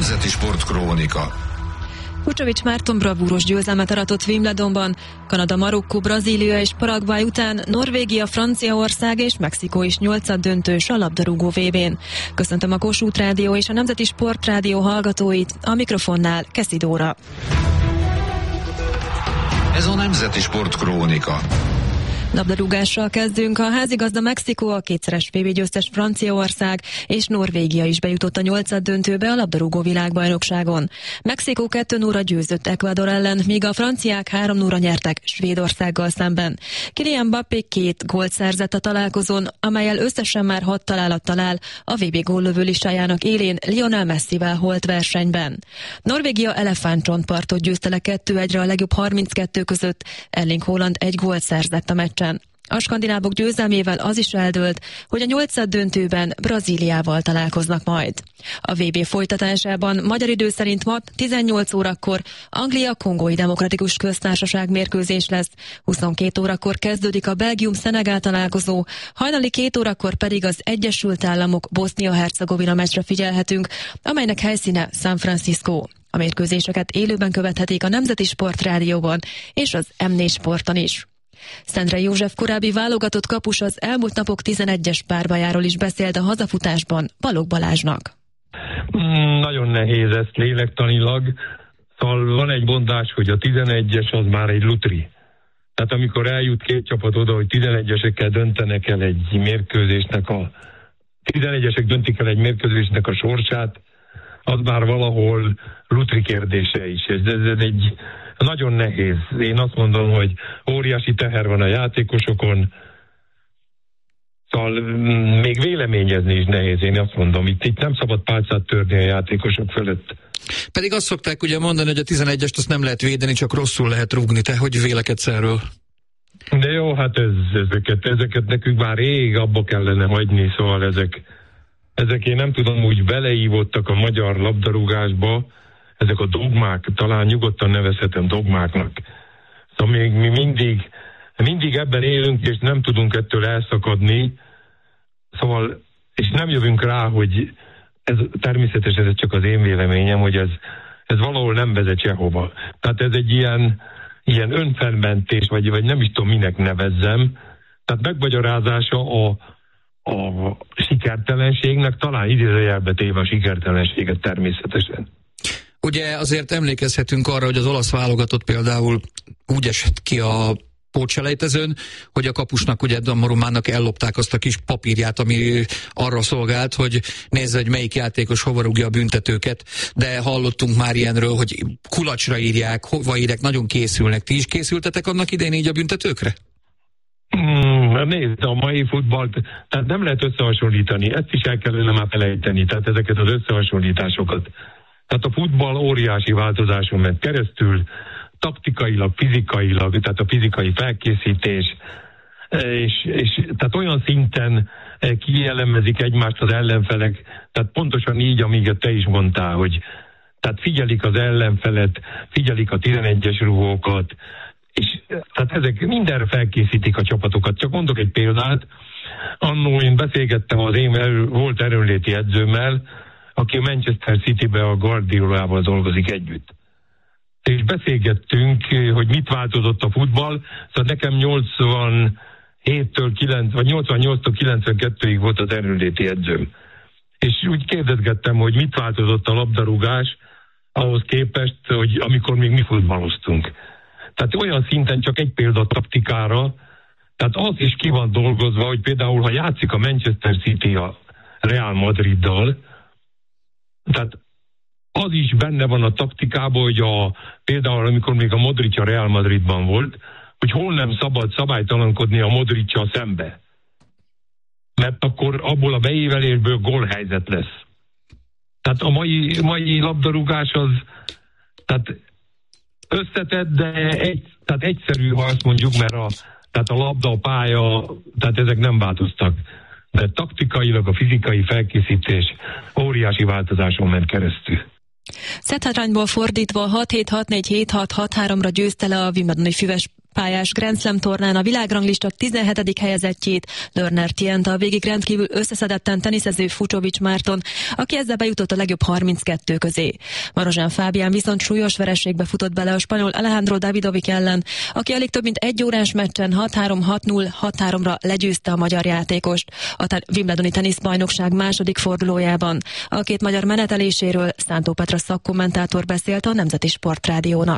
Nemzeti Sportkrónika. Vucsovic Márton bravúros győzelmet aratott Wimbledonban. Kanada, Marokkó, Brazília és Paraguay után Norvégia, Franciaország és Mexikó is nyolcaddöntős a labdarúgó VB-n. Köszöntöm a Kossuth Rádió és a Nemzeti Sportrádió hallgatóit, a mikrofonnál Keszi Dóra. Ez a Nemzeti Sportkrónika. Labdarúgással kezdünk. A házigazda Mexikó, a kétszeres VB győztes Franciaország és Norvégia is bejutott a nyolcaddöntőbe a labdarúgó világbajnokságon. Mexikó 2-0-ra győzött Ecuador ellen, míg a franciák 3-0-ra nyertek Svédországgal szemben. Kylian Mbappé 2 gólt szerzett a találkozón, amellyel összesen már 6 találattal áll a VB góllövő listájának élén Lionel Messivel holt versenyben. Norvégia elefántcsontpartot győzte le 2-1-re a legjobb 32 között, Erling Haaland 1 gólt szerzett a meccsen. A skandinávok győzelmével az is eldőlt, hogy a nyolcaddöntőben Brazíliával találkoznak majd. A VB folytatásában magyar idő szerint ma 18 órakor Anglia-Kongói Demokratikus Köztársaság mérkőzés lesz, 22 órakor kezdődik a Belgium-Szenegál találkozó, hajnali 2 órakor pedig az Egyesült Államok Bosznia-Hercegovina meccsre figyelhetünk, amelynek helyszíne San Francisco. A mérkőzéseket élőben követhetik a Nemzeti Sportrádióban és az M4 Sporton is. Szendrei József korábbi válogatott kapus az elmúlt napok 11-es párbajáról is beszélt a hazafutásban Balogh Balázsnak. Nagyon nehéz ezt lélektanilag. Szóval van egy mondás, hogy a 11-es az már egy lutri. Tehát amikor eljut két csapat oda, hogy 11-esekkel döntenek el egy mérkőzésnek 11-esek döntik el egy mérkőzésnek a sorsát, az már valahol lutri kérdése is. Ez egy nagyon nehéz. Én azt mondom, hogy óriási teher van a játékosokon, szóval még véleményezni is nehéz, én azt mondom. Itt nem szabad pálcát törni a játékosok fölött. Pedig azt szokták ugye mondani, hogy a 11-est azt nem lehet védeni, csak rosszul lehet rúgni. Te hogy vélekedsz erről? De jó, hát ezeket nekünk már rég abba kellene hagyni, szóval ezek én nem tudom, úgy beleívottak a magyar labdarúgásba, ezek a dogmák, talán nyugodtan nevezhetem dogmáknak. Szóval mi mindig ebben élünk, és nem tudunk ettől elszakadni, szóval, és nem jövünk rá, hogy ez természetesen ez csak az én véleményem, hogy ez valahol nem vezet sehova. Tehát ez egy ilyen önfelmentés, vagy nem is tudom, minek nevezzem. Tehát megmagyarázása a sikertelenségnek, talán idézőjelbe téve a sikertelenséget természetesen. Ugye azért emlékezhetünk arra, hogy az olasz válogatott például úgy esett ki a pótselejtezőn, hogy a kapusnak, ugye Donnarummának ellopták azt a kis papírját, ami arra szolgált, hogy nézze, hogy melyik játékos hova rúgja a büntetőket, de hallottunk már ilyenről, hogy kulacsra írják, hova írják, nagyon készülnek. Ti is készültetek annak idején így a büntetőkre? Nézd, a mai futballt, tehát nem lehet összehasonlítani, ezt is el kellene már felejteni, tehát ezeket az összehasonlításokat. Tehát a futball óriási változáson ment keresztül, taktikailag, fizikailag, tehát a fizikai felkészítés, és tehát olyan szinten kielemezik egymást az ellenfelek, tehát pontosan így, amíg te is mondtál, hogy tehát figyelik az ellenfelet, figyelik a 11-es rúgókat, és tehát ezek mindenre felkészítik a csapatokat. Csak mondok egy példát, annó én beszélgettem az én volt erőnléti edzőmmel, aki a Manchester Cityben a Guardiolával dolgozik együtt. És beszélgettünk, hogy mit változott a futball, szóval nekem 88-tól 92-ig volt az erőnléti edzőm. És úgy kérdezgettem, hogy mit változott a labdarúgás ahhoz képest, hogy amikor még mi futballoztunk. Tehát olyan szinten csak egy példa taktikára, tehát az is ki van dolgozva, hogy például ha játszik a Manchester City a Real Madriddal, tehát az is benne van a taktikában, hogy például amikor még a Modric a Real Madridban volt, hogy hol nem szabad szabálytalankodni a Modric-sal szembe. Mert akkor abból a beívelésből gólhelyzet lesz. Tehát a mai labdarúgás az tehát összetett, de tehát egyszerű, ha azt mondjuk, mert tehát a labda, a pálya, tehát ezek nem változtak. De taktikailag a fizikai felkészítés óriási változáson ment keresztül. Szetthátrányból fordítva 6-7, 6-4, 7-6, 6-3-ra győzte le a wimbledoni Füves pályás Grand Slam tornán a világranglista 17. helyezettjét, Lerner Tient, a végig rendkívül összeszedetten teniszező Fucsovics Márton, aki ezzel bejutott a legjobb 32 közé. Marozsán Fábián viszont súlyos vereségbe futott bele a spanyol Alejandro Davidovich ellen, aki alig több mint egy órás meccsen 6-3, 6-0, 6-3-ra legyőzte a magyar játékost a Wimbledoni teniszbajnokság második fordulójában. A két magyar meneteléséről Szántó Petra szakkommentátor beszélt a Nemzeti Sportrádiónak.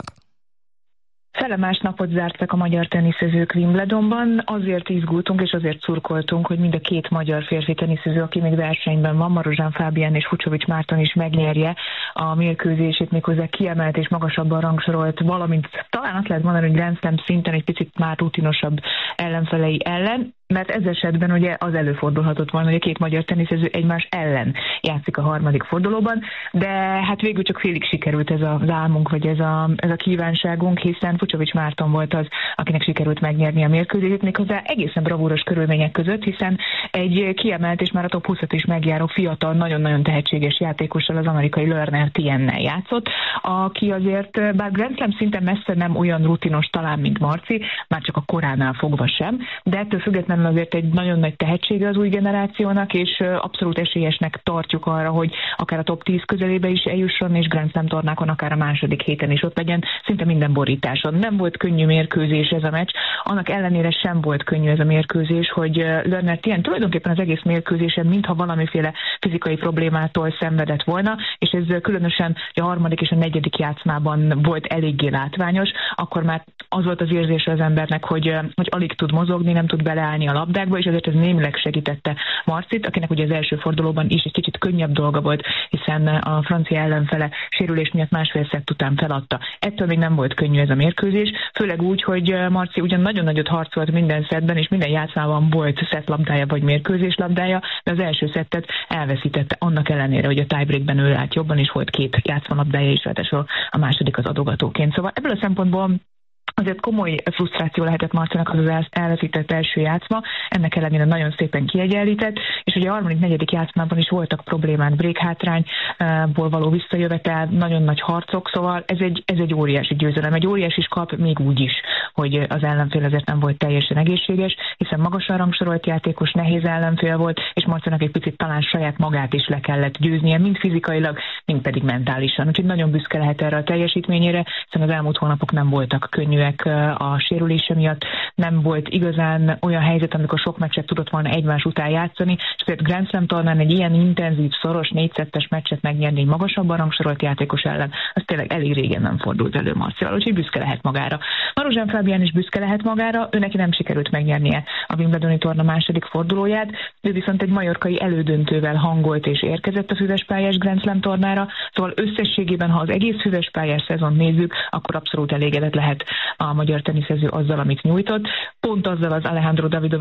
Szellemás napot zártak a magyar teniszezők Wimbledonban, azért izgultunk és azért szurkoltunk, hogy mind a két magyar férfi teniszező, aki még versenyben van, Marozsán Fábián és Fucsovics Márton is megnyerje a mérkőzését, méghozzá kiemelt és magasabban rangsorolt, valamint talán azt lehet mondani, hogy Grand Slam szinten egy picit már rutinosabb ellenfelei ellen, mert ez esetben ugye az előfordulhatott volna, hogy a két magyar teniszező egymás ellen játszik a harmadik fordulóban, de hát végül csak félig sikerült ez az álmunk, vagy ez a kívánságunk, hiszen Fucsovics Márton volt az, akinek sikerült megnyerni a mérkőzést, méghozzá egészen bravúros körülmények között, hiszen egy kiemelt és már a top 20-at is megjáró fiatal, nagyon-nagyon tehetséges játékossal, az amerikai Lerner Tiennel játszott, aki azért, bár Grand Slam szinten messze nem olyan rutinos talán, mint Marci, már csak a koránál fogva sem, de ettől függetlenül azért egy nagyon nagy tehetsége az új generációnak, és abszolút esélyesnek tartjuk arra, hogy akár a top 10 közelébe is eljusson, és Grand Slam tornákon akár a második héten is ott legyen, szinte minden borításon. Nem volt könnyű mérkőzés ez a meccs, annak ellenére sem volt könnyű ez a mérkőzés, hogy Lerner Tien tulajdonképpen az egész mérkőzésen mintha valamiféle fizikai problémától szenvedett volna, és ez különösen a harmadik és a negyedik játszmában volt eléggé látványos, akkor már az volt az érzése az embernek, hogy alig tud mozogni, nem tud beleállni a labdákba, és azért ez némileg segítette Marcit, akinek ugye az első fordulóban is egy kicsit könnyebb dolga volt, hiszen a francia ellenfele sérülés miatt másfél szett után feladta. Ettől még nem volt könnyű ez a mérkőzés, főleg úgy, hogy Marci ugyan nagyon nagyot harcolt minden szettben, és minden játszmában volt szettlabdája vagy mérkőzés labdája, de az első szettet elveszítette annak ellenére, hogy a tiebreakben ő állt jobban, és volt két játszmalabdája is, ráadásul a második az adogatóként. Szóval ebből a szempontból azért komoly frusztráció lehetett Marcinak az elveszített első játszma, ennek ellenére nagyon szépen kiegyenlített, és ugye a harmadik, negyedik játszmában is voltak problémák, break hátrányból való visszajövetel, nagyon nagy harcok, szóval ez egy óriási győzelem, egy óriási kap még úgy is, hogy az ellenfél azért nem volt teljesen egészséges, hiszen magasan rangsorolt játékos, nehéz ellenfél volt, és Marcinak egy picit talán saját magát is le kellett győznie, mind fizikailag, mind pedig mentálisan. Úgyhogy nagyon büszke lehet erre a teljesítményére, hiszen az elmúlt hónapok nem voltak könnyűek a sérülése miatt, nem volt igazán olyan helyzet, amikor sok meccset tudott volna egymás után játszani, és azért Grand Slam tornán egy ilyen intenzív, szoros, 4-2-es meccset megnyerni egy magasabban rangsorolt játékos ellen, az tényleg elég régen nem fordult elő Marcival, úgyhogy büszke lehet magára. Marozsán Fábián is büszke lehet magára, ő neki nem sikerült megnyernie a Wimbledoni torna második fordulóját, ő viszont egy majorkai elődöntővel hangolt és érkezett a füvespályás Grand Slam tornára, szóval összességében, ha az egész füvespályás szezont nézzük, akkor abszolút elégedett lehet a magyar teniszező azzal, amit nyújtott. Pont azzal az Alejandro Davidovich